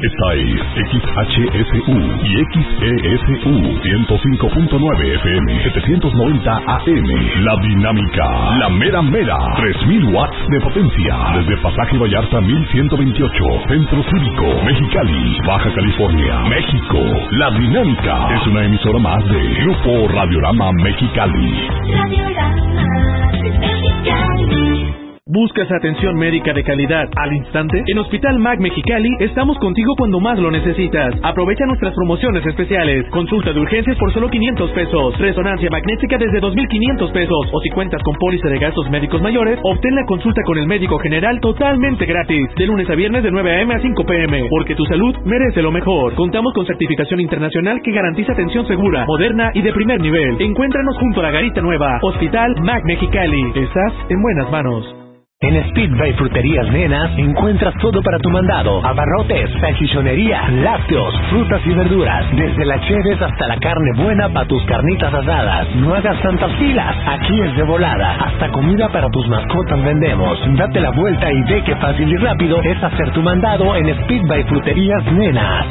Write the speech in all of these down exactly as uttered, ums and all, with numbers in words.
Esta es X H S U y X E S U ciento cinco punto nueve F M, setecientos noventa A M. La Dinámica, la mera mera, tres mil watts de potencia. Desde Pasaje Vallarta mil ciento veintiocho, Centro Cívico, Mexicali, Baja California, México. La Dinámica es una emisora más de Grupo Radiorama Mexicali. Radiorama Mexicali. ¿Buscas atención médica de calidad al instante? En Hospital M A C Mexicali estamos contigo cuando más lo necesitas. Aprovecha nuestras promociones especiales. Consulta de urgencias por solo quinientos pesos. Resonancia magnética desde dos mil quinientos pesos. O si cuentas con póliza de gastos médicos mayores, obtén la consulta con el médico general totalmente gratis. De lunes a viernes de nueve A M a cinco P M. Porque tu salud merece lo mejor. Contamos con certificación internacional que garantiza atención segura, moderna y de primer nivel. Encuéntranos junto a la Garita Nueva. Hospital M A C Mexicali. Estás en buenas manos. En Speedway Fruterías Nenas encuentras todo para tu mandado: abarrotes, salchichonería, lácteos, frutas y verduras, desde la cheves hasta la carne buena para tus carnitas asadas. No hagas tantas filas, aquí es de volada. Hasta comida para tus mascotas vendemos. Date la vuelta y ve qué fácil y rápido es hacer tu mandado en Speedway Fruterías Nenas.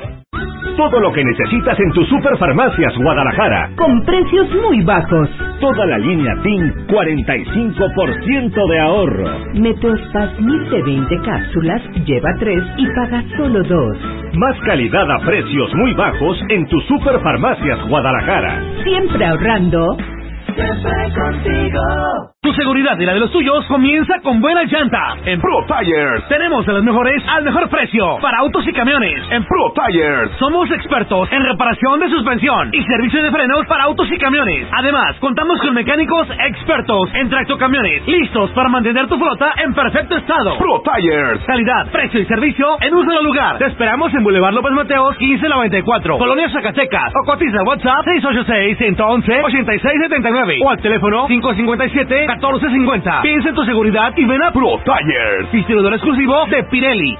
Todo lo que necesitas en tu Superfarmacias Guadalajara. Con precios muy bajos. Toda la línea T I N, cuarenta y cinco por ciento de ahorro. Metospasmil de veinte cápsulas, lleva tres y paga solo dos. Más calidad a precios muy bajos en tu Superfarmacias Guadalajara. Siempre ahorrando. Siempre contigo. Tu seguridad y la de los tuyos comienza con buenas llantas. En Pro Tires tenemos a las mejores al mejor precio para autos y camiones. En Pro Tires somos expertos en reparación de suspensión y servicio de frenos para autos y camiones. Además, contamos con mecánicos expertos en tractocamiones, listos para mantener tu flota en perfecto estado. Pro Tires, calidad, precio y servicio en un solo lugar. Te esperamos en Boulevard López Mateos quince noventa y cuatro, Colonia Zacatecas, o cotiza WhatsApp seis ocho seis, uno uno uno, ocho seis siete nueve o al teléfono cinco cinco siete, catorce cincuenta. Piensa en tu seguridad y ven a Pro Tires, distribuidor exclusivo de Pirelli.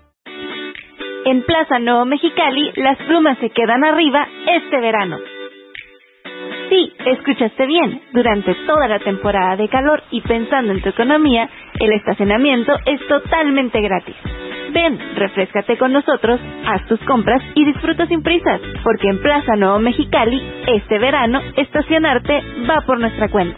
En Plaza Nuevo Mexicali, las plumas se quedan arriba este verano. Sí, escuchaste bien. Durante toda la temporada de calor y pensando en tu economía, el estacionamiento es totalmente gratis. Ven, refréscate con nosotros, haz tus compras y disfruta sin prisas, porque en Plaza Nuevo Mexicali, este verano, estacionarte va por nuestra cuenta.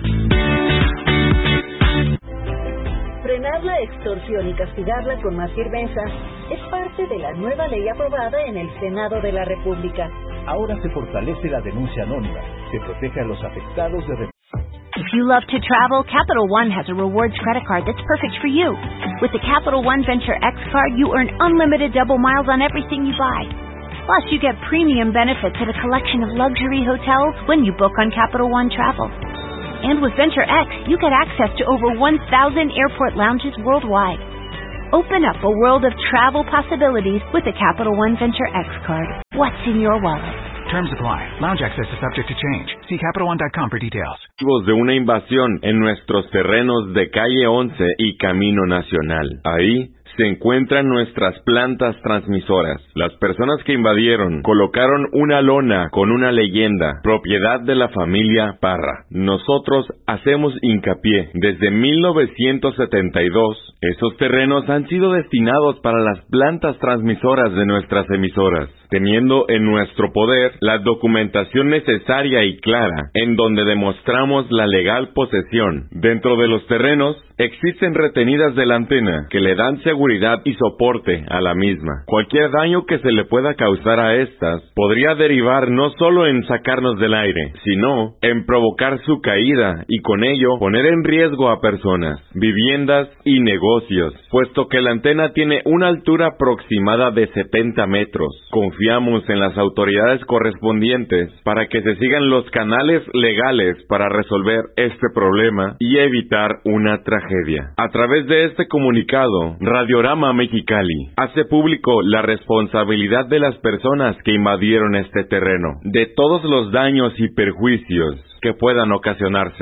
Frenar la extorsión y castigarla con más firmeza es parte de la nueva ley aprobada en el Senado de la República. Ahora se fortalece la denuncia anónima, se protege a los afectados de... If you love to travel, Capital One has a rewards credit card that's perfect for you. With the Capital One Venture X card, you earn unlimited double miles on everything you buy. Plus, you get premium benefits at a collection of luxury hotels when you book on Capital One Travel. And with Venture X, you get access to over one thousand airport lounges worldwide. Open up a world of travel possibilities with the Capital One Venture X card. What's in your wallet? Terms apply. Lounge access is subject to change. See Capital One dot com for details. De una invasión en nuestros terrenos de Calle once y Camino Nacional. Ahí se encuentran nuestras plantas transmisoras. Las personas que invadieron colocaron una lona con una leyenda, propiedad de la familia Parra. Nosotros hacemos hincapié. Desde mil novecientos setenta y dos, esos terrenos han sido destinados para las plantas transmisoras de nuestras emisoras, teniendo en nuestro poder la documentación necesaria y clara, en donde demostramos la legal posesión. Dentro de los terrenos existen retenidas de la antena que le dan seguridad y soporte a la misma. Cualquier daño que se le pueda causar a estas podría derivar no solo en sacarnos del aire, sino en provocar su caída y con ello poner en riesgo a personas, viviendas y negocios, puesto que la antena tiene una altura aproximada de setenta metros. Confiamos en las autoridades correspondientes para que se sigan los canales legales para resolver este problema y evitar una tragedia. A través de este comunicado, Radiorama Mexicali hace público la responsabilidad de las personas que invadieron este terreno, de todos los daños y perjuicios que puedan ocasionarse.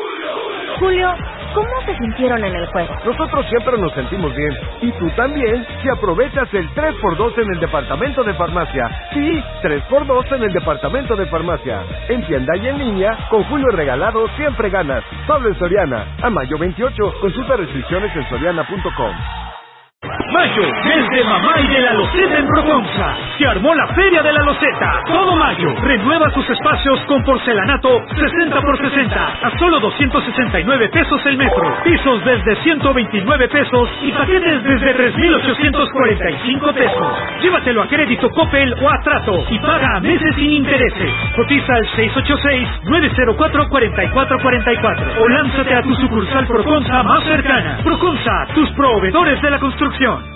Julio, ¿cómo se sintieron en el juego? Nosotros siempre nos sentimos bien. Y tú también, si aprovechas el tres por dos en el departamento de farmacia. Sí, tres por dos en el departamento de farmacia. En tienda y en línea, con Julio regalado siempre ganas. Solo en Soriana. A mayo veintiocho. Consulta restricciones en soriana punto com. mayo, desde Mamá y de la Loseta en Proconza. Se armó la Feria de la Loseta. Todo mayo, renueva sus espacios con porcelanato sesenta por sesenta a solo doscientos sesenta y nueve pesos el metro. Pisos desde ciento veintinueve pesos y paquetes desde tres mil ochocientos cuarenta y cinco pesos. Llévatelo a crédito Coppel o a trato y paga a meses sin intereses. Cotiza al seis ocho seis, nueve cero cuatro, cuatro cuatro cuatro cuatro o lánzate a tu sucursal Proconza más cercana. Proconza, tus proveedores de la construcción.